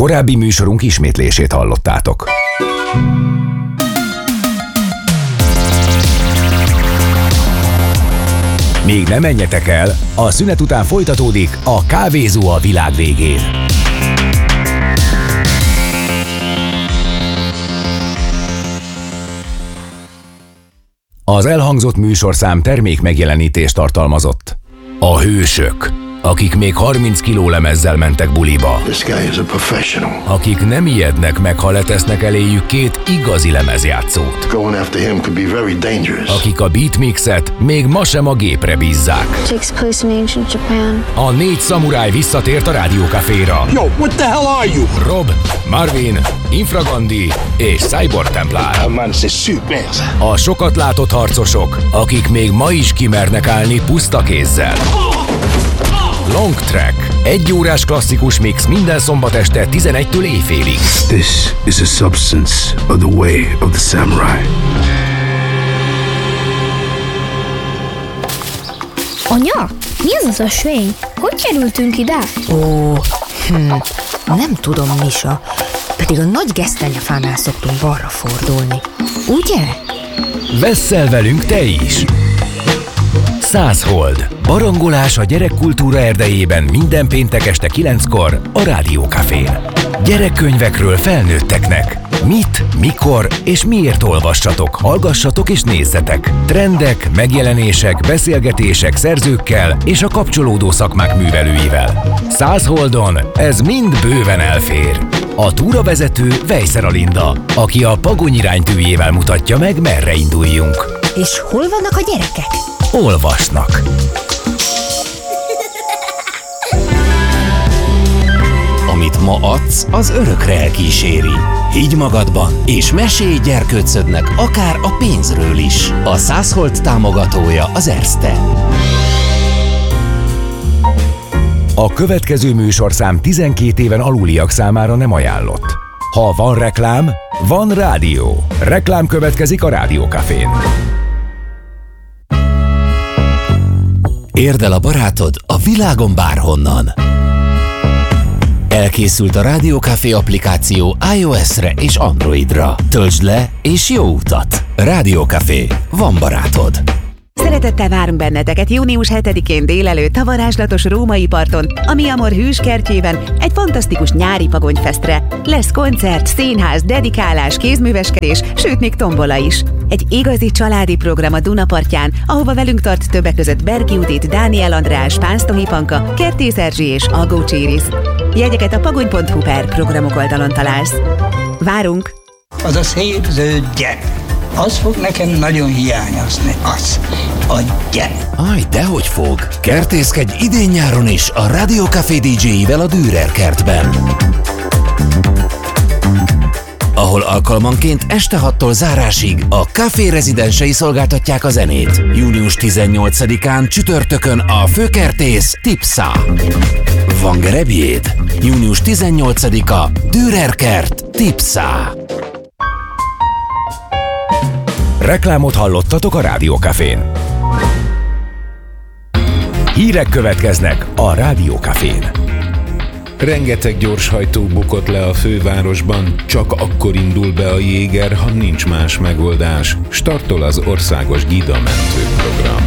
Korábbi műsorunk ismétlését hallottátok. Még ne menjetek el, a szünet után folytatódik a Kávézó a világ végén. Az elhangzott műsorszám termékmegjelenítést tartalmazott. A hősök, akik még 30 kiló lemezzel mentek buliba. Akik nem ijednek meg, ha letesznek eléjük 2 igazi lemezjátszót. Akik a beatmixet még ma sem a gépre bízzák. A 4 szamuráj visszatért a Rádió Caféra. Yo, what the hell are you? Rob, Marvin, Infragandi és Cyborg Templár. A sokat látott harcosok, akik még ma is kimernek állni puszta kézzel. Long Track. 1 órás klasszikus mix minden szombat este 11-től éjfélig. This is a substance of the way of the samurai. Anya, mi az az ösvény? Hogy kerültünk ide? Nem tudom, Misa. Pedig a nagy gesztenyefánál szoktunk balra fordulni. Ugye? Vesszel velünk te is! 100 Hold. Barangolás a gyerekkultúra erdejében minden péntek este 9-kor a Rádió Cafén. Gyerekkönyvekről felnőtteknek. Mit, mikor és miért olvassatok, hallgassatok és nézzetek. Trendek, megjelenések, beszélgetések szerzőkkel és a kapcsolódó szakmák művelőivel. 100 Holdon ez mind bőven elfér. A túravezető Vejszer Alinda, aki a Pagony iránytűjével mutatja meg, merre induljunk. És hol vannak a gyerekek? Olvasnak. Amit ma adsz, az örökre elkíséri. Higgy magadban, és mesélj gyerkőcödnek akár a pénzről is. A 100 Hold támogatója az Erste. A következő műsorszám 12 éven aluliak számára nem ajánlott. Ha van reklám, van rádió. Reklám következik a Rádió Cafén. Érd el a barátod a világon bárhonnan. Elkészült a Rádió Café applikáció iOS-re és Androidra. Töltsd le és jó utat! Rádió Café. Van barátod. Szeretettel várunk benneteket június 7-én délelőtt a varázslatos római parton, a Mi Amor hűskertjében egy fantasztikus nyári pagonyfesztre. Lesz koncert, színház, dedikálás, kézműveskedés, sőt még tombola is. Egy igazi családi program a Dunapartján, ahova velünk tart többek között Berki Judit, Dániel András, Pánsztohi Panka, Kertész Erzsi és Algó Cséris. Jegyeket a pagony.hu/programok oldalon találsz. Várunk! Az a szép zöld gyep. Az fog nekem nagyon hiányozni. Az. A gyep. Aj, dehogy fog! Kertészkedj idén-nyáron is a Rádió Café DJ-ivel a Dürer kertben. Ahol alkalmanként este 6-tól zárásig a Café rezidensei szolgáltatják a zenét. Június 18-án csütörtökön a főkertész Tipsa. Van gerebjéd? Június 18-a Dürer kert Tipsa. Reklámot hallottatok a Rádió Cafén. Hírek következnek a Rádió Cafén. Rengeteg gyorshajtó bukott le a fővárosban, csak akkor indul be a Jéger, ha nincs más megoldás. Startol az országos Gida mentő program.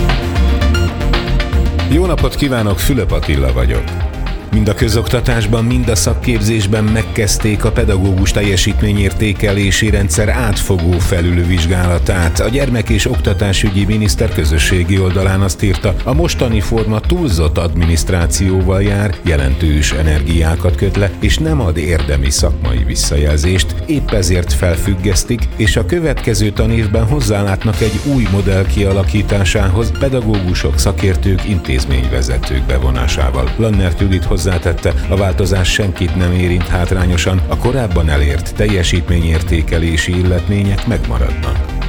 Jó napot kívánok, Fülöp Attila vagyok. Mind a közoktatásban, mind a szakképzésben megkezdték a pedagógus teljesítményértékelési rendszer átfogó felülvizsgálatát. A gyermek- és oktatásügyi miniszter közösségi oldalán azt írta, a mostani forma túlzott adminisztrációval jár, jelentős energiákat köt le, és nem ad érdemi szakmai visszajelzést, épp ezért felfüggesztik, és a következő tanévben hozzálátnak egy új modell kialakításához pedagógusok, szakértők, intézményvezetők bevonásával. Lannert Judit hozzátette, a változás senkit nem érint hátrányosan, a korábban elért teljesítményértékelési illetmények megmaradnak.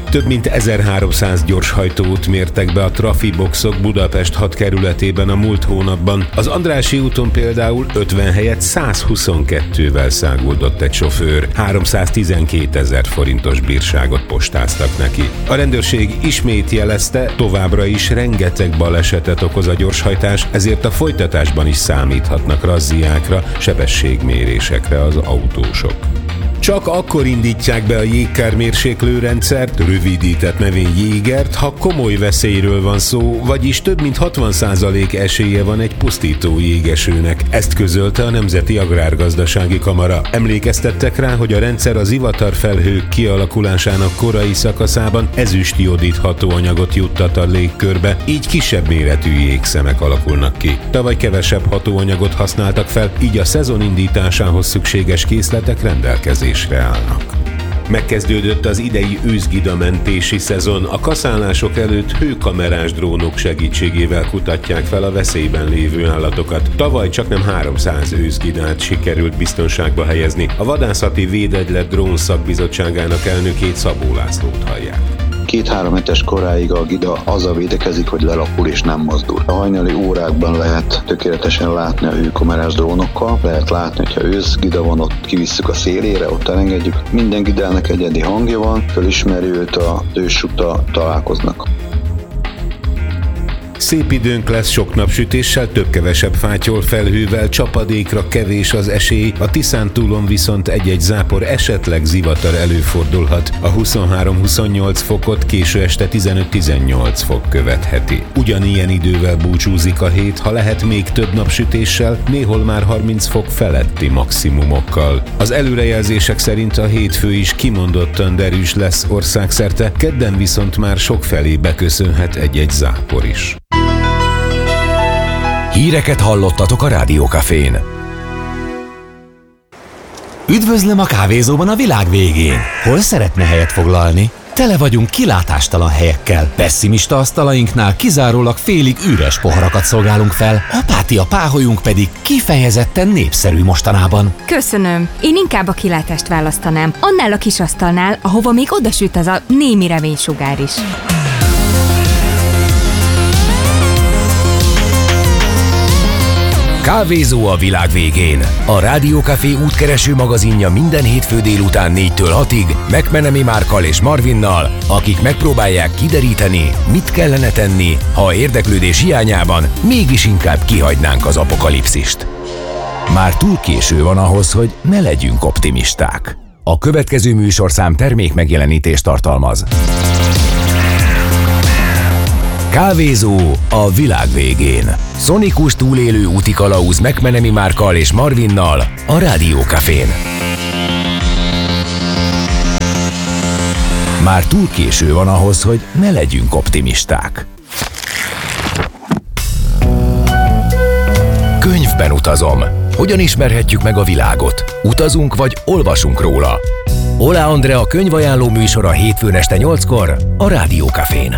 Több mint 1300 gyorshajtót mértek be a trafiboxok Budapest 6 kerületében a múlt hónapban. Az Andrássy úton például 50 helyett 122-vel száguldott egy sofőr. 312 000 forintos bírságot postáztak neki. A rendőrség ismét jelezte, továbbra is rengeteg balesetet okoz a gyorshajtás, ezért a folytatásban is számíthatnak razziákra, sebességmérésekre az autósok. Csak akkor indítják be a jégkármérséklőrendszert, rövidített nevén Jégert, ha komoly veszélyről van szó, vagyis több mint 60% esélye van egy pusztító jégesőnek. Ezt közölte a Nemzeti Agrárgazdasági Kamara. Emlékeztettek rá, hogy a rendszer az ivatarfelhők kialakulásának korai szakaszában ezüstjodid hatóanyagot juttat a légkörbe, így kisebb méretű jégszemek alakulnak ki. Tavaly kevesebb hatóanyagot használtak fel, így a szezon indításához szükséges készletek rendelkezésre állnak. Megkezdődött az idei őszgidamentési szezon. A kaszálások előtt hőkamerás drónok segítségével kutatják fel a veszélyben lévő állatokat. Tavaly csaknem 300 őszgidát sikerült biztonságba helyezni. A Vadászati Védegylet Drón Szakbizottságának elnökét, Szabó Lászlót hallják. 2-3 hetes koráig a gida azzal védekezik, hogy lelapul és nem mozdul. A hajnali órákban lehet tökéletesen látni a hőkamerás drónokkal, lehet látni, hogyha őszgida van, ott kivisszük a szélére, ott elengedjük. Minden gidának egyedi hangja van, fölismeri őt, az őssuta találkoznak. Szép időnk lesz sok napsütéssel, több-kevesebb fátyol felhővel, csapadékra kevés az esély, a Tiszántúlon viszont egy-egy zápor, esetleg zivatar előfordulhat. A 23-28 fokot késő este 15-18 fok követheti. Ugyanilyen idővel búcsúzik a hét, ha lehet még több napsütéssel, néhol már 30 fok feletti maximumokkal. Az előrejelzések szerint a hétfő is kimondottan derűs lesz országszerte, kedden viszont már sokfelé beköszönhet egy-egy zápor is. Híreket hallottatok a Rádió Cafén. Üdvözlöm a kávézóban a világ végén. Hol szeretne helyet foglalni? Tele vagyunk kilátástalan helyekkel. Pessimista asztalainknál kizárólag félig üres poharakat szolgálunk fel, apátia páholyunk pedig kifejezetten népszerű mostanában. Köszönöm. Én inkább a kilátást választanám. Annál a kis asztalnál, ahova még odasüt az a némi reménysugár is. Kávézó a világ végén. A Rádió Café útkereső magazinja minden hétfő délután 4-től 6-ig McMenemy Márkkal és Marvinnal, akik megpróbálják kideríteni, mit kellene tenni, ha a érdeklődés hiányában mégis inkább kihagynánk az apokalipszist. Már túl késő van ahhoz, hogy ne legyünk optimisták. A következő műsorszám termékmegjelenítést tartalmaz. Kávézó a világ végén. Szonikus túlélő úti kalauz McMenemy Márkkal és Marvinnal a Rádió Cafén. Már túl késő van ahhoz, hogy ne legyünk optimisták. Könyvben utazom. Hogyan ismerhetjük meg a világot? Utazunk vagy olvasunk róla? Ola Andrea könyvajánló műsora hétfőn este 8-kor a Rádió Cafén.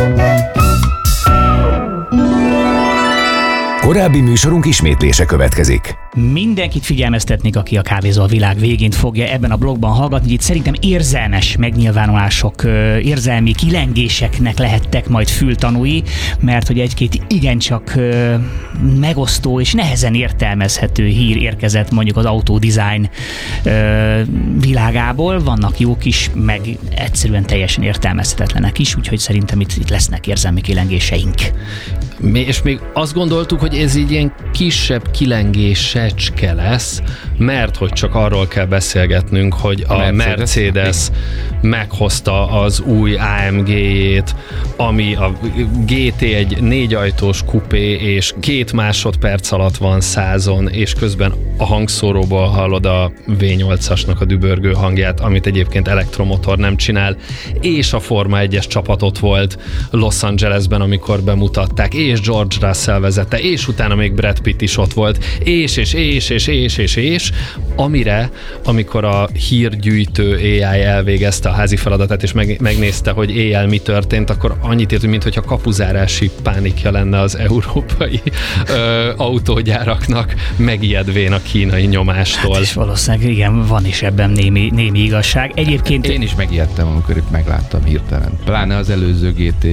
Korábbi műsorunk ismétlése következik. Mindenkit figyelmeztetnék, aki a Kávézó a világ végén fogja ebben a blogban hallgatni. Itt szerintem érzelmes megnyilvánulások, érzelmi kilengéseknek lehettek majd fültanúi, mert hogy egy-két igencsak megosztó és nehezen értelmezhető hír érkezett mondjuk az autódesign világából. Vannak jók is, meg egyszerűen teljesen értelmezhetetlenek is, úgyhogy szerintem itt lesznek érzelmi kilengéseink. És még azt gondoltuk, hogy ez így ilyen kisebb kilengésecske lesz, mert hogy csak arról kell beszélgetnünk, hogy a Mercedes meghozta az új AMG-jét, ami a GT egy 4-ajtós kupé, és 2 másodperc alatt van 100-on, és közben a hangszóróból hallod a V8-asnak a dübörgő hangját, amit egyébként elektromotor nem csinál, és a Forma 1-es csapat ott volt Los Angelesben, amikor bemutatták, és George Russell vezette, és utána még Brad Pitt is ott volt, és és amikor a hírgyűjtő AI elvégezte a házi feladatát, és megnézte, hogy éjjel mi történt, akkor annyit írt, mintha kapuzárási pánikja lenne az európai autógyáraknak, megijedvén a kínai nyomástól. Hát és valószínűleg igen, van is ebben némi igazság. Egyébként én is megijedtem, amikor itt megláttam hirtelen. Pláne az előző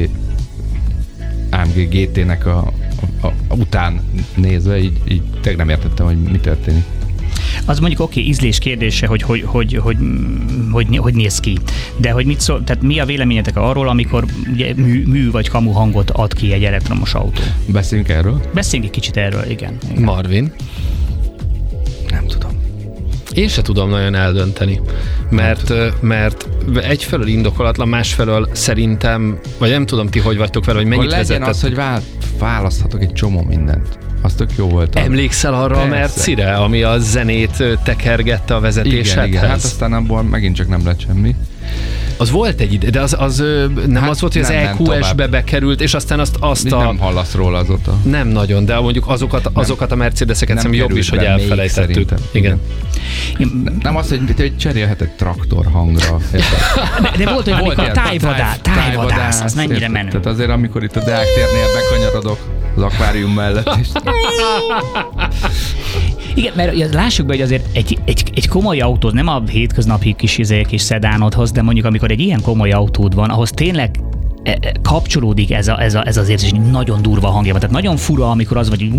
AMG GT-nek a után nézve, így tényleg nem értettem, hogy mi történik. Az mondjuk oké, ízlés kérdése, hogy néz ki. De hogy mit szól, tehát mi a véleményetek arról, amikor ugye, mű vagy kamu hangot ad ki egy elektromos autó? Beszéljünk erről? Beszéljünk egy kicsit erről, igen. Marvin? Nem tudom. Én se tudom nagyon eldönteni, mert egyfelől indokolatlan, másfelől szerintem, vagy nem tudom ti, hogy vagytok vele, hogy mennyit vezetett. Legyen az, hogy választhatok egy csomó mindent. Az tök jó volt. Emlékszel arra a Mercire, ami a zenét tekergette a vezetésedhez? Igen, hát aztán abból megint csak nem lett semmi. Az volt egy ide, de az nem az volt, hogy az EQS-be bekerült, és aztán azt nem hallasz róla azóta. Nem nagyon, de mondjuk azokat a Mercedeseket szerintem jobb is, hogy elfelejtettük. Igen. Nem az, hogy cserélheted traktor hangra. De volt olyan, amikor tájvadász, az mennyire menő. Tehát azért, amikor itt a Deák térnél bekanyarodok az akvárium mellett is. Igen, mert lássuk be, hogy azért egy komoly autód, nem a hétköznapi kis szedánodhoz, de mondjuk amikor egy ilyen komoly autód van, ahhoz tényleg kapcsolódik ez az érzés, nagyon durva hangja van. Tehát nagyon fura, amikor az vagy,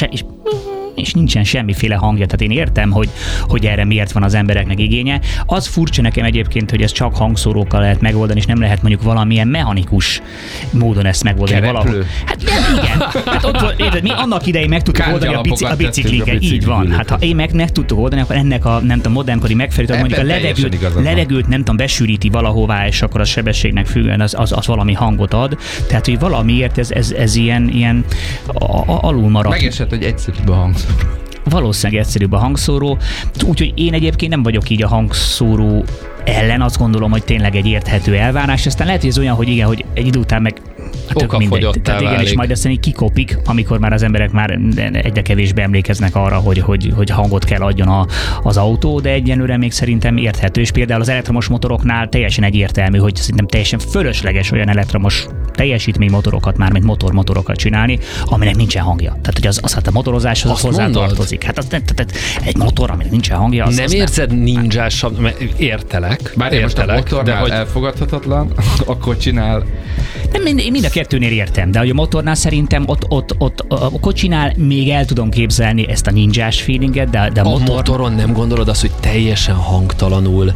és nincsen semmiféle hangja. Tehát én értem, hogy erre miért van az embereknek igénye. Az furcsa nekem egyébként, hogy ezt csak hangszórókkal lehet megoldani, és nem lehet mondjuk valamilyen mechanikus módon ezt megoldani. Valahol. Hát igen. Hát ott, érted, mi annak idején meg tudtuk oldani a biciklinket. Így van. Hát ha én meg tudtuk oldani, akkor ennek a nem tudom, modernkori megfelelő, mondjuk a levegőt nem tudom, besűríti valahová, és akkor a sebességnek függően az valami hangot ad. Tehát, hogy valamiért ez ilyen alul maradt. Megesett, hogy egyszerűbb a hangszóró. Valószínűleg egyszerűbb a hangszóró, úgyhogy én egyébként nem vagyok így a hangszóró ellen, azt gondolom, hogy tényleg egy érthető elvárás, aztán lehet, hogy ez olyan, hogy igen, hogy egy idő után meg tök mindegy. Tehát igen, és majd aztán így kikopik, amikor már az emberek már egyre kevésbé emlékeznek arra, hogy hangot kell adjon az autó, de egyenlőre még szerintem érthető, és például az elektromos motoroknál teljesen egyértelmű, hogy szerintem teljesen fölösleges olyan elektromos teljesítménymotorokat, mármint motormotorokat csinálni, aminek nincsen hangja. Tehát, hogy az hát a motorozáshoz hozzátartozik. Hát egy motor, aminek nincsen hangja, nem érzed ninjásabb, értelek. Bár most a motornál hogy elfogadhatatlan, a kocsinál. Nem, mind a kettőnél értem, de a motornál szerintem ott a kocsinál még el tudom képzelni ezt a ninjás feelinget, de a motoron nem gondolod azt, hogy teljesen hangtalanul,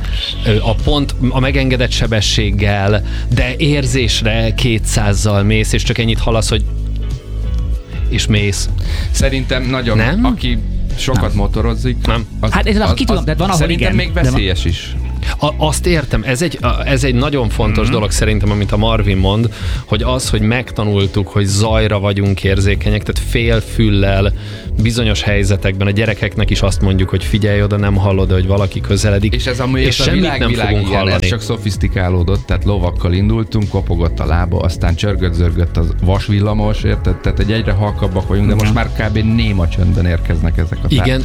a megengedett sebességgel, de érzésre 200-zal mész, és csak ennyit hallasz, hogy és mész. Szerintem nagyon, nem? Aki sokat motorozik. Nem. Hát ez ki tudom, de van, ahol szerintem igen. Még veszélyes is. Azt értem, ez egy nagyon fontos dolog szerintem, amit a Marvin mond, hogy az, hogy megtanultuk, hogy zajra vagyunk érzékenyek, tehát félfüllel bizonyos helyzetekben a gyerekeknek is azt mondjuk, hogy figyelj oda, nem hallod, hogy valaki közeledik, és ez és semmit nem fogunk hallani. Ez csak szofisztikálódott, tehát lovakkal indultunk, kopogott a lába, aztán csörgött-zörgött az vasvillamos, érted? Tehát egy egyre halkabbak vagyunk, de most már kb. Néma csöndben érkeznek ezek a igen,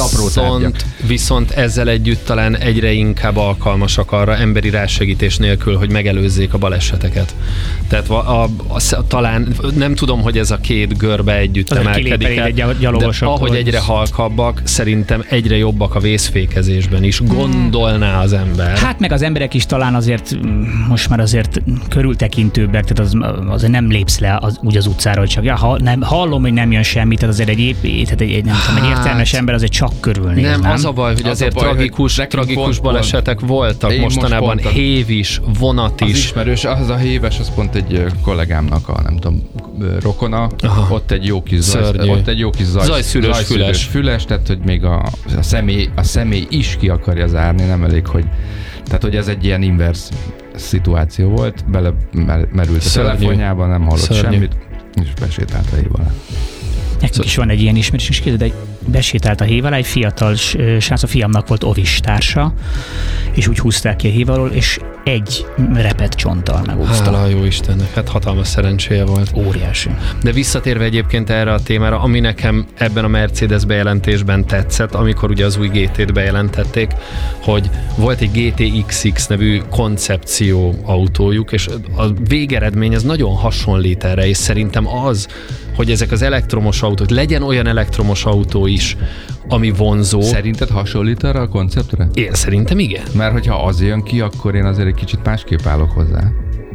viszont ezzel együtt talán egyre inkább alkalmasak arra emberi rásegítés nélkül, hogy megelőzzék a baleseteket. Tehát talán nem tudom, hogy ez a két görbe együtt emelkedik el, de ahogy egyre halkabbak, szerintem egyre jobbak a vészfékezésben is. Gondolná az ember. Hát meg az emberek is talán azért most már azért körültekintőbbek, tehát azért nem lépsz le úgy az utcára, hogy csak hallom, hogy nem jön semmi, tehát azért egy értelmes ember azért csak körülnéz. Nem, az a baj, hogy azért tragikus balesetek voltak mostanában, hév is, vonat is. Az ismerős, az a héves, az pont egy kollégámnak a, nem tudom, rokona, ott egy jó kis zajszűrős füles, tehát hogy még a személy is ki akarja zárni, nem elég, hogy tehát hogy ez egy ilyen inverse szituáció volt, belemerült a telefonjában, nem hallott semmit, és besétált a hév alá. Nekünk is van egy ilyen ismerős, de besétált a hév alá, egy fiatal srác, a fiamnak volt ovis társa, és úgy húzták ki a hév alól, és egy repett csonttal megúszta. Hála jó Istennek, hát hatalmas szerencséje volt. Óriási. De visszatérve egyébként erre a témára, ami nekem ebben a Mercedes bejelentésben tetszett, amikor ugye az új GT-t bejelentették, hogy volt egy GT-XX nevű koncepció autójuk, és a végeredmény ez nagyon hasonlít erre, és szerintem az, hogy ezek az elektromos autók, legyen olyan elektromos autó is, ami vonzó. Szerinted hasonlít arra a konceptre? Én szerintem igen. Mert hogyha az jön ki, akkor én azért egy kicsit másképp állok hozzá.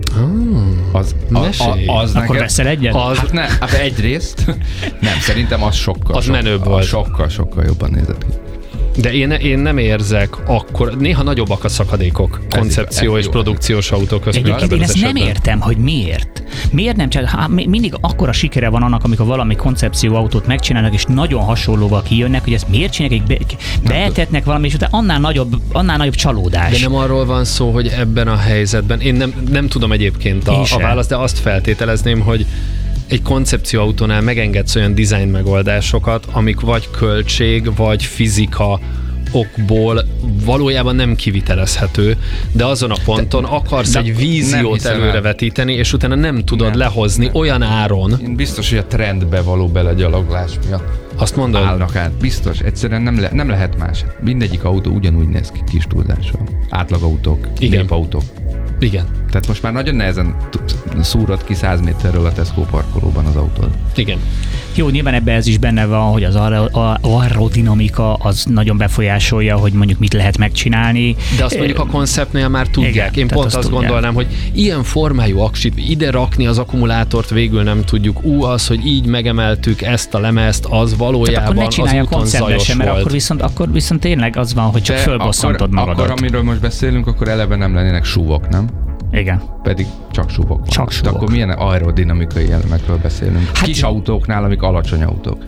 Az akkor neked, veszel egyet? Hát egyrészt. Nem, szerintem az sokkal menőbb volt. Sokkal jobban nézett ki. De én nem érzek akkor, néha nagyobbak a szakadékok koncepció és produkciós autók között. Egyébként én ezt nem értem, hogy miért. Miért nem csak, mindig akkora sikere van annak, amikor valami koncepció autót megcsinálnak, és nagyon hasonlóval kijönnek, hogy ezt miért csinálják, beetetnek valami, és utána annál nagyobb csalódás. De nem arról van szó, hogy ebben a helyzetben, én nem tudom egyébként a választ, de azt feltételezném, hogy egy koncepcióautónál megengedsz olyan design megoldásokat, amik vagy költség, vagy fizika okból valójában nem kivitelezhető, de azon a ponton akarsz egy víziót előrevetíteni, és utána nem tudod lehozni olyan áron. Én biztos, hogy a trendbe való belegyaloglás miatt azt mondod? Állnak át. Biztos. Egyszerűen nem lehet más. Mindegyik autó ugyanúgy néz ki kis túlzással. Átlagautók, gépautók. Igen. Tehát most már nagyon nehezen szúrod ki 100 méterről a Tesco parkolóban az autód. Igen. Jó, nyilván ebben ez is benne van, hogy az aerodinamika az nagyon befolyásolja, hogy mondjuk mit lehet megcsinálni. De azt mondjuk a konceptnél már tudják. Igen, én pont azt gondolnám, hogy ilyen formájú aksit ide rakni az akkumulátort végül nem tudjuk. Az, hogy így megemeltük ezt a lemezt, az valójában az úton zajos volt. Mert akkor viszont tényleg az van, hogy csak fölbosszantod magadat. Akkor amiről most beszélünk, akkor eleve nem lennének súvok, nem? Igen. Pedig csak súvok van. Csak súvok. De akkor milyen aerodinamikai elemekről beszélünk? Hát kis autóknál, amik alacsony autók.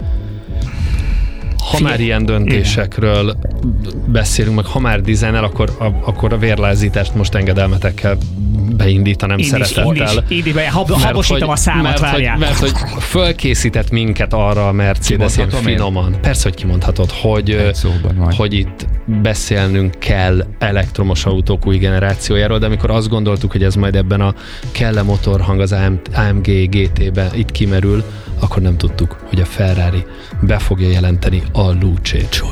Ha már ilyen döntésekről beszélünk, meg ha már dizájnel, akkor a vérlázítást most engedelmetekkel beindítanám szeretettel. Habosítom a számat, várjál. Mert hogy fölkészített minket arra a Mercedes ilyen finoman. Persze, hogy kimondhatod, hogy itt beszélnünk kell elektromos autók új generációjáról, de amikor azt gondoltuk, hogy ez majd ebben a kell-e motorhang az AMG GT-ben itt kimerül, akkor nem tudtuk, hogy a Ferrari be fogja jelenteni a Luce.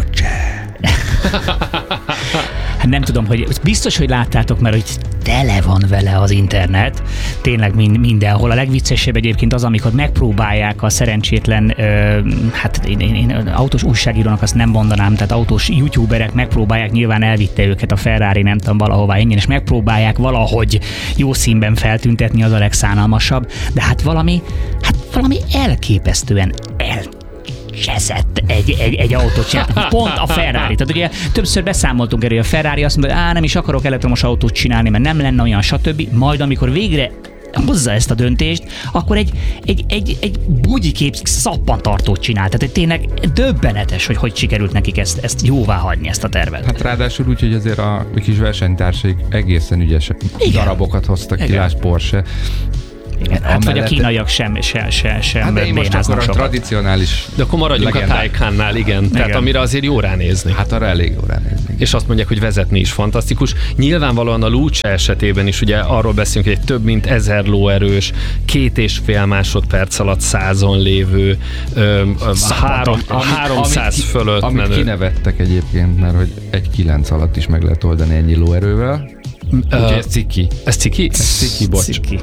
Hát nem tudom, hogy biztos, hogy láttátok, mert hogy tele van vele az internet, tényleg mindenhol. A legviccesebb egyébként az, amikor megpróbálják a szerencsétlen, hát én autós újságírónak azt nem mondanám, tehát autós youtuberek megpróbálják, nyilván elvitte őket a Ferrari, nem tudom, valahová ingyen, és megpróbálják valahogy jó színben feltüntetni, az a legszánalmasabb, de hát valami elképesztően cseszett egy autót csinálni. Pont a Ferrari. Tehát ugye többször beszámoltunk erről, a Ferrari azt mondta, hogy nem is akarok elektromos autót csinálni, mert nem lenne olyan, stb. Majd amikor végre hozza ezt a döntést, akkor egy bugyikép szappantartót csinál. Tehát tényleg döbbenetes, hogy sikerült nekik ezt jóvá hagyni, ezt a tervet. Hát ráadásul úgy, hogy azért a kis versenytársaik egészen ügyes darabokat hoztak ki, lásd Porsche. Igen, hát vagy a kínaiak sem hát de én most akkor a tradicionális. De akkor maradjunk a Taycannál, igen. Tehát amire azért jó ránézni. Hát arra elég jó ránézni. És azt mondják, hogy vezetni is fantasztikus. Nyilvánvalóan a Luce esetében is ugye arról beszélünk, hogy egy több mint 1000 lóerős, 2,5 másodperc alatt 100-on lévő, 300 fölött menő. Amit kinevettek egyébként, mert hogy 1,9 alatt is meg lehet oldani ennyi lóerővel. Úgyhogy ez ciki. Ez ciki? Ez ciki, bocs. Ciki.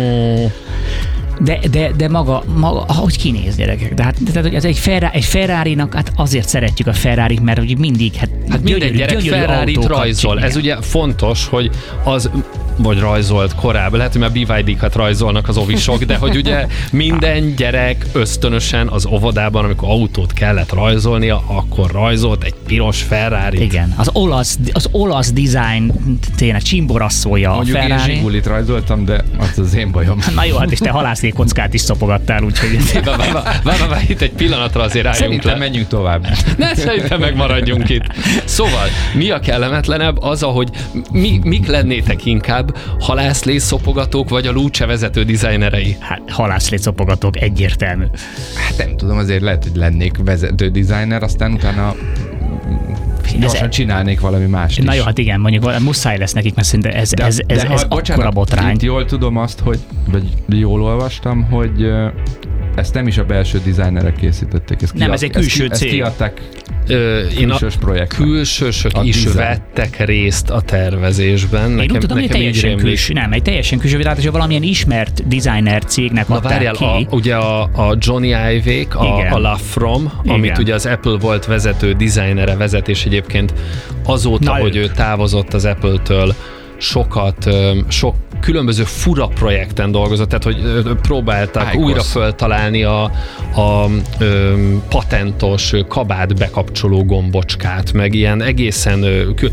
De maga, ahogy kinéz, gyerekek. De hát ez egy Ferrari-nak, hát azért szeretjük a Ferrari-t, mert hogy mindig, hát minden gyerek Ferrari-t rajzol. Ez ugye fontos, hogy az vagy rajzolt korábban, lehet, hogy már BYD-kat rajzolnak az ovisok, de hogy ugye minden gyerek ösztönösen az óvodában, amikor autót kellett rajzolnia, akkor rajzolt egy piros Ferrari. Igen, az olasz design tényleg csimborasszolja a Ferrari. Mondjuk én Zsigulit rajzoltam, de az én bajom. Na jó, hát és te halászékockát is szopogattál, úgyhogy... Várj, itt egy pillanatra azért álljunk szerintem menjünk tovább. Ne, szerintem megmaradjunk itt. Szóval, mi a kellemetlenebb? Az, ahogy mik lennétek inkább, inkább halászlé-szopogatók vagy a Luce vezető dizájnerei? Hát halászlé-szopogatók egyértelmű. Hát nem tudom, azért lehet, hogy lennék vezető designer, aztán utána gyorsan csinálnék valami mást is. Na jó, hát igen, mondjuk muszáj lesz nekik, mert szerintem ez akkora botrány. Jól tudom azt, hogy, vagy jól olvastam, hogy ezt nem is a belső designerek készítették. Nem, ez egy külső cég. Ezt kiadták külsős projektben. Külsősök is vettek részt a tervezésben. Én úgy tudom, hogy teljesen külső, nem, egy teljesen külső, tehát hogy valamilyen ismert designer cégnek adták ki. Ugye a Johnny Ive-ék, a La From, amit ugye az Apple volt vezető designere, vezetés egyébként azóta, hogy ő távozott az Apple-től, sok különböző fura projekten dolgozott, tehát hogy próbálták újra föltalálni a patentos kabát bekapcsoló gombocskát, meg ilyen egészen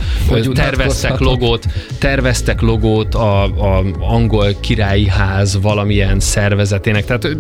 terveztek logót a angol királyi ház valamilyen szervezetének, tehát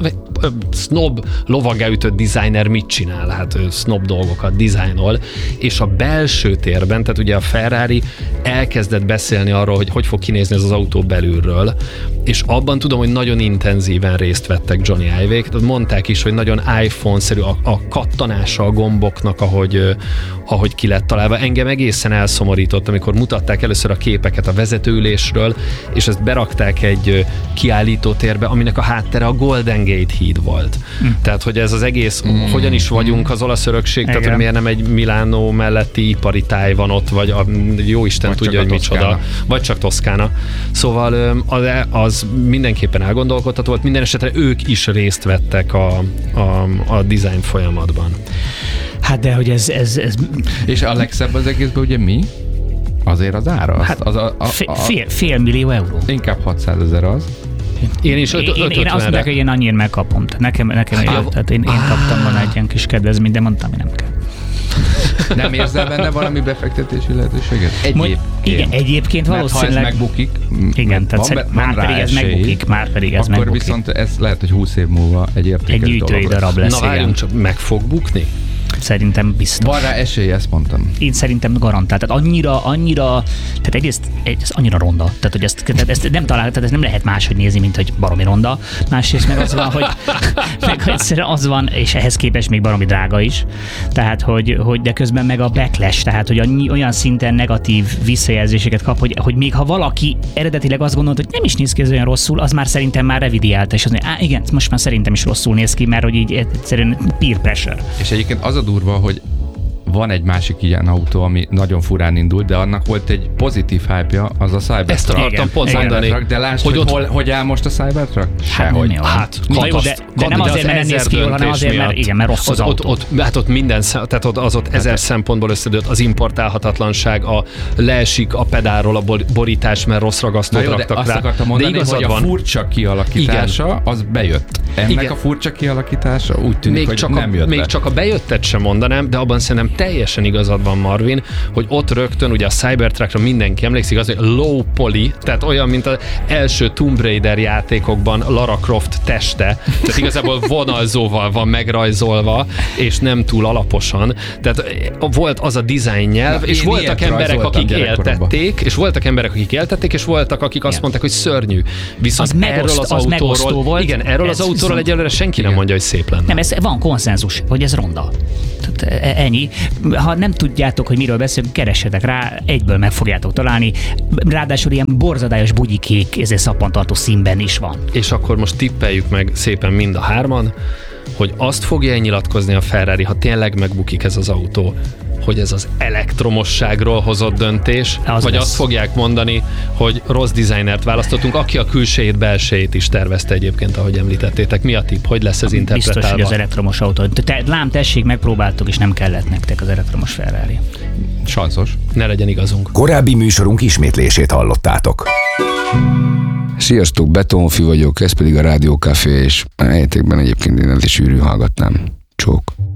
snob lovagelütött designer mit csinál? Hát snob dolgokat dizájnol, és a belső térben, tehát ugye a Ferrari elkezdett beszélni arról, hogy fog kinézni ez az autó belülről, és abban tudom, hogy nagyon intenzíven részt vettek Johnny Ive-ék, mondták is, hogy nagyon iPhone-szerű a kattanása a gomboknak, ahogy ki lett találva. Engem egészen elszomorított, amikor mutatták először a képeket a vezetőülésről, és ezt berakták egy kiállítótérbe, aminek a háttere a Golden Gate híd volt. Tehát, hogy ez az egész, hogyan is vagyunk az olasz örökség, tehát, hogy miért nem egy Milánó melletti ipari táj van ott, vagy a jóisten vagy tudja, hogy micsoda. Vagy csak Toszkána. Szóval az mindenképpen elgondolkodható volt, minden esetre ők is részt vettek a design folyamatban. Hát de, hogy ez... És a legszebb az egészben ugye mi? Azért az ára? Hát fél millió euró. Inkább 600 000 az. Én azt mondták, hogy én annyira megkapom. Nekem tehát én kaptam volna egy ilyen kis kedvezményt, de mondtam, hogy nem kell. Nem érzel benne valami befektetési lehetőséget? Igen, egyébként valószínűleg... Mert ha ez megbukik, igen, tehát már pedig ez megbukik. Akkor viszont ez lehet, hogy 20 év múlva egy értékes egy gyűjtői darab lesz. Na várjunk csak, meg fog bukni? Szerintem biztos. Van rá esély, ezt mondtam. Én szerintem garantált. Tehát annyira, tehát egyrészt ez annyira ronda. Tehát, hogy ezt nem talál, tehát ez nem lehet máshogy nézni, mint hogy baromi ronda. Másrészt meg az van, hogy meg egyszerűen az van, és ehhez képest még baromi drága is. Tehát, hogy de közben meg a backlash, tehát, hogy olyan szinten negatív visszajelzéseket kap, hogy még ha valaki eredetileg azt gondolt, hogy nem is néz ki ez olyan rosszul, az már szerintem már revidiálta, és az mondja, igen, most már szerintem is rosszul néz ki, mert hogy így egyszerűen peer pressure. És egyébként az a durva, hogy van egy másik ilyen autó, ami nagyon furán indult, de annak volt egy pozitív hype-ja, az a Cybertruck. Ezt akartam pont mondani. De lásd, hogy áll most a Cybertruck? Sehogy. De nem azért, mert nem néz ki jól, hanem azért, mert rossz az autó. Ott minden, tehát ott 1000 szempontból összedőlt az importálhatatlanság, leesik a pedálról a borítás, mert rossz ragasztót raktak rá. Azt akartam mondani, hogy a furcsa kialakítása, az bejött. Ennek a furcsa kialakítása úgy tűnik, hogy nem jött. Még csak a bejöttet sem mondanám, de abban szerintem teljesen igazad van, Marvin, hogy ott rögtön ugye a Cybertruckra mindenki emlékszik, az, hogy low poly, tehát olyan, mint az első Tomb Raider játékokban Lara Croft teste, tehát igazából vonalzóval van megrajzolva, és nem túl alaposan. Tehát volt az a design nyelv, és voltak emberek, akik éltették, és voltak, akik azt mondták, hogy szörnyű. Viszont erről az autóról volt. Igen, erről az autóról egyelőre senki nem mondja, hogy szép lenne. Nem, ez van konszenzus, hogy ez ronda. Tehát ennyi. Ha nem tudjátok, hogy miről beszélünk, keressetek rá, egyből meg fogjátok találni. Ráadásul ilyen borzadályos bugyikék, ez egy szappantartó színben is van. És akkor most tippeljük meg szépen mind a hárman, hogy azt fogja nyilatkozni a Ferrari, ha tényleg megbukik ez az autó, hogy ez az elektromosságról hozott döntés, vagy azt fogják mondani, hogy rossz designert választottunk, aki a külsejét, belsejét is tervezte egyébként, ahogy említettétek. Mi a tipp? Hogy lesz ez interpretálva? Biztos, hogy az elektromos autó. Lám, tessék, megpróbáltuk, és nem kellett nektek az elektromos Ferrari. Sanszos. Ne legyen igazunk. Korábbi műsorunk ismétlését hallottátok. Sziasztok, Betonfi vagyok, ez pedig a Rádió Café, és helyekben egyébként én is sűrűn hallgatnám. Csók.